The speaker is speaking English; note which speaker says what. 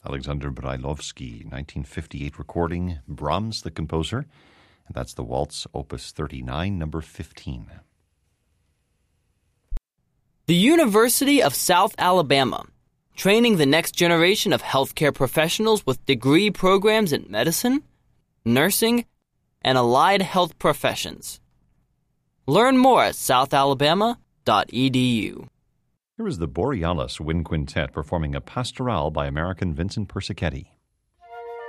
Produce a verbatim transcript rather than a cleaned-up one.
Speaker 1: Alexander Brailovsky, nineteen fifty-eight recording, Brahms the composer, and that's the Waltz, Opus thirty-nine, number fifteen.
Speaker 2: The University of South Alabama, training the next generation of healthcare professionals with degree programs in medicine, nursing, and allied health professions. Learn more at south alabama dot e d u.
Speaker 1: Here is the Borealis Wind Quintet performing a pastorale by American Vincent Persichetti.